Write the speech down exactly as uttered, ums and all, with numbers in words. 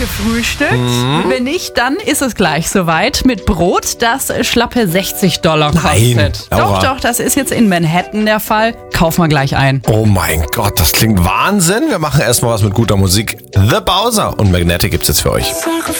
gefrühstückt? Mhm. Wenn nicht, dann ist es gleich soweit mit Brot, das schlappe sechzig Dollar kostet. Nein, Laura. Doch, doch, das ist jetzt in Manhattan der Fall. Kauf mal gleich ein. Oh mein Gott, das klingt Wahnsinn. Wir machen erstmal was mit guter Musik. The Bowser und Magnetic gibt's jetzt für euch.